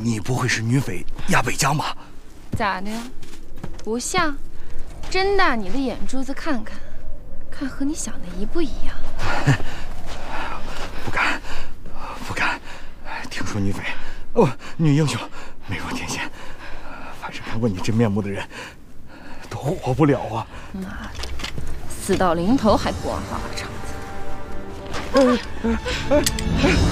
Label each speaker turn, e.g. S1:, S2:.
S1: 你不会是女匪压北疆吧？
S2: 咋的？不像？睁大你的眼珠子看看，看和你想的一不一样？
S1: 不敢，不敢。听说女匪，女英雄，美若天仙，凡是看过你真面目的人，都活不了啊！
S2: 妈的，死到临头还不往好了场子！